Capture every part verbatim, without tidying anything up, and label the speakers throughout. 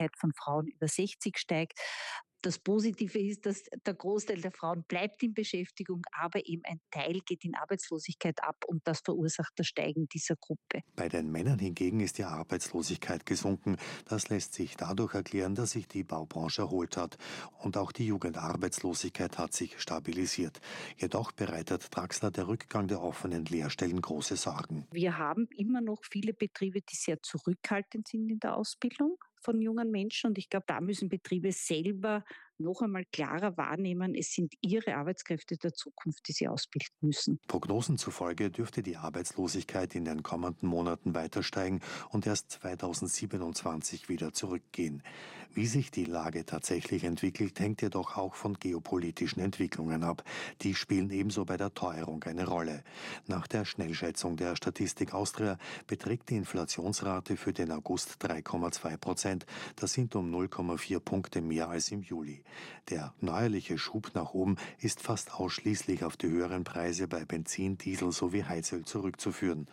Speaker 1: von Frauen über sechzig steigt. Das Positive ist, dass der Großteil der Frauen bleibt in Beschäftigung, aber eben ein Teil geht in Arbeitslosigkeit ab und das verursacht das Steigen dieser Gruppe.
Speaker 2: Bei den Männern hingegen ist die Arbeitslosigkeit gesunken. Das lässt sich dadurch erklären, dass sich die Baubranche erholt hat und auch die Jugendarbeitslosigkeit hat sich stabilisiert. Jedoch bereitet Draxler der Rückgang der offenen Lehrstellen große Sorgen.
Speaker 1: Wir haben immer noch viele Betriebe, die sehr zurückhaltend sind in der Ausbildung von jungen Menschen. Und ich glaube, da müssen Betriebe selber noch einmal klarer wahrnehmen, es sind ihre Arbeitskräfte der Zukunft, die sie ausbilden müssen.
Speaker 2: Prognosen zufolge dürfte die Arbeitslosigkeit in den kommenden Monaten weiter steigen und erst zweitausendsiebenundzwanzig wieder zurückgehen. Wie sich die Lage tatsächlich entwickelt, hängt jedoch auch von geopolitischen Entwicklungen ab. Die spielen ebenso bei der Teuerung eine Rolle. Nach der Schnellschätzung der Statistik Austria beträgt die Inflationsrate für den August drei Komma zwei Prozent. Das sind um null Komma vier Punkte mehr als im Juli. Der neuerliche Schub nach oben ist fast ausschließlich auf die höheren Preise bei Benzin, Diesel sowie Heizöl zurückzuführen.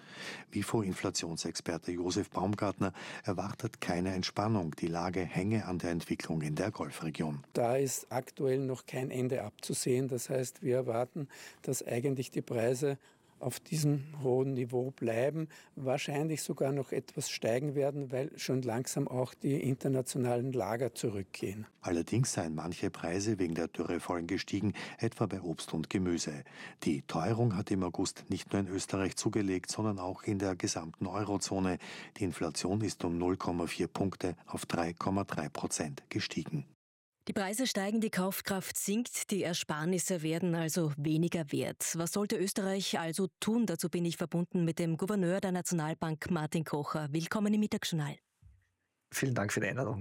Speaker 2: WIFO-Inflationsexperte Josef Baumgartner erwartet keine Entspannung. Die Lage hänge an der Entwicklung in der Golfregion.
Speaker 3: Da ist aktuell noch kein Ende abzusehen. Das heißt, wir erwarten, dass eigentlich die Preise auf diesem hohen Niveau bleiben, wahrscheinlich sogar noch etwas steigen werden, weil schon langsam auch die internationalen Lager zurückgehen.
Speaker 2: Allerdings seien manche Preise wegen der Dürrefolgen gestiegen, etwa bei Obst und Gemüse. Die Teuerung hat im August nicht nur in Österreich zugelegt, sondern auch in der gesamten Eurozone. Die Inflation ist um null Komma vier Punkte auf drei Komma drei Prozent gestiegen.
Speaker 4: Die Preise steigen, die Kaufkraft sinkt, die Ersparnisse werden also weniger wert. Was sollte Österreich also tun? Dazu bin ich verbunden mit dem Gouverneur der Nationalbank, Martin Kocher. Willkommen im Mittagsjournal.
Speaker 5: Vielen Dank für die Einladung.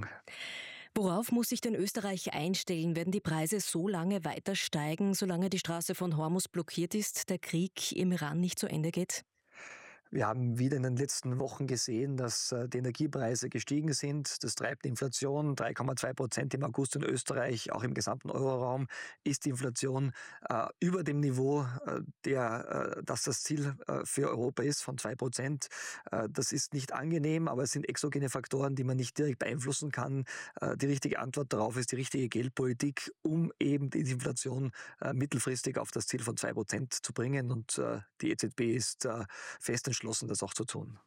Speaker 4: Worauf muss sich denn Österreich einstellen? Werden die Preise so lange weiter steigen, solange die Straße von Hormuz blockiert ist, der Krieg im Iran nicht zu Ende geht?
Speaker 5: Wir haben wieder in den letzten Wochen gesehen, dass die Energiepreise gestiegen sind. Das treibt die Inflation. drei Komma zwei Prozent im August in Österreich, auch im gesamten Euroraum ist die Inflation äh, über dem Niveau, äh, der, äh, das das Ziel äh, für Europa ist, von zwei Prozent. Äh, das ist nicht angenehm, aber es sind exogene Faktoren, die man nicht direkt beeinflussen kann. Äh, die richtige Antwort darauf ist die richtige Geldpolitik, um eben die Inflation äh, mittelfristig auf das Ziel von zwei Prozent zu bringen. Und äh, die E Z B ist äh, fest entschlossen, das auch zu tun.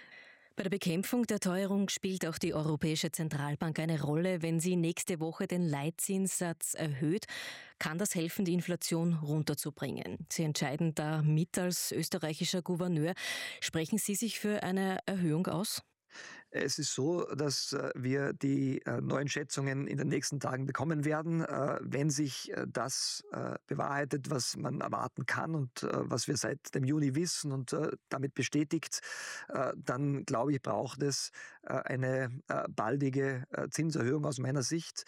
Speaker 4: Bei der Bekämpfung der Teuerung spielt auch die Europäische Zentralbank eine Rolle. Wenn sie nächste Woche den Leitzinssatz erhöht, kann das helfen, die Inflation runterzubringen. Sie entscheiden da mit als österreichischer Gouverneur. Sprechen Sie sich für eine Erhöhung aus?
Speaker 5: Es ist so, dass wir die neuen Schätzungen in den nächsten Tagen bekommen werden. Wenn sich das bewahrheitet, was man erwarten kann und was wir seit dem Juni wissen und damit bestätigt, dann glaube ich, braucht es eine baldige Zinserhöhung aus meiner Sicht.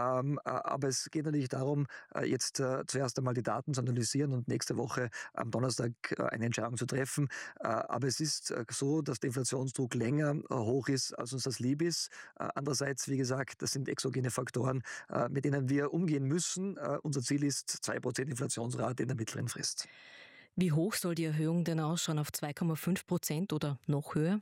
Speaker 5: Aber es geht natürlich darum, jetzt zuerst einmal die Daten zu analysieren und nächste Woche am Donnerstag eine Entscheidung zu treffen. Aber es ist so, dass der Inflationsdruck länger hoch ist, als uns das lieb ist. Andererseits, wie gesagt, das sind exogene Faktoren, mit denen wir umgehen müssen. Unser Ziel ist zwei Prozent Inflationsrate in der mittleren Frist.
Speaker 4: Wie hoch soll die Erhöhung denn ausschauen? Auf zwei Komma fünf Prozent oder noch höher?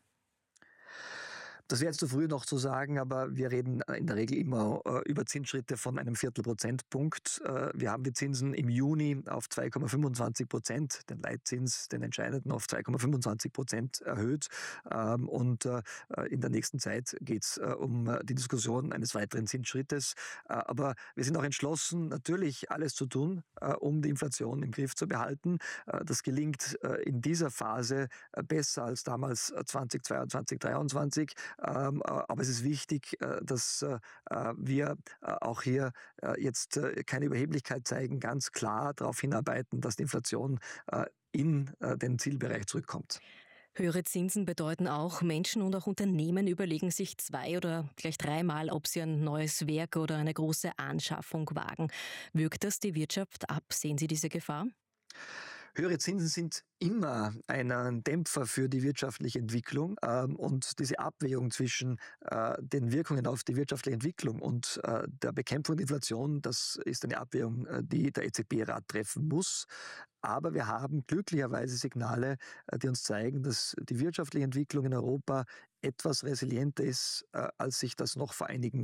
Speaker 5: Das wäre jetzt zu früh noch zu sagen, aber wir reden in der Regel immer äh, über Zinsschritte von einem Viertelprozentpunkt. Äh, wir haben die Zinsen im Juni auf zwei Komma fünfundzwanzig Prozent, den Leitzins, den entscheidenden, auf zwei Komma fünfundzwanzig Prozent erhöht. Ähm, und äh, in der nächsten Zeit geht es äh, um die Diskussion eines weiteren Zinsschrittes. Äh, aber wir sind auch entschlossen, natürlich alles zu tun, äh, um die Inflation im Griff zu behalten. Äh, das gelingt äh, in dieser Phase äh, besser als damals äh, zweitausendzweiundzwanzig, zweitausenddreiundzwanzig. Ähm, aber es ist wichtig, äh, dass äh, wir äh, auch hier äh, jetzt äh, keine Überheblichkeit zeigen, ganz klar darauf hinarbeiten, dass die Inflation äh, in äh, den Zielbereich zurückkommt.
Speaker 4: Höhere Zinsen bedeuten auch, Menschen und auch Unternehmen überlegen sich zwei oder gleich dreimal, ob sie ein neues Werk oder eine große Anschaffung wagen. Wirkt das die Wirtschaft ab? Sehen Sie diese Gefahr?
Speaker 5: Höhere Zinsen sind immer ein Dämpfer für die wirtschaftliche Entwicklung ähm, und diese Abwägung zwischen äh, den Wirkungen auf die wirtschaftliche Entwicklung und äh, der Bekämpfung der Inflation, das ist eine Abwägung, äh, die der E Z B-Rat treffen muss. Aber wir haben glücklicherweise Signale, äh, die uns zeigen, dass die wirtschaftliche Entwicklung in Europa etwas resilienter ist, äh, als sich das noch vor einigen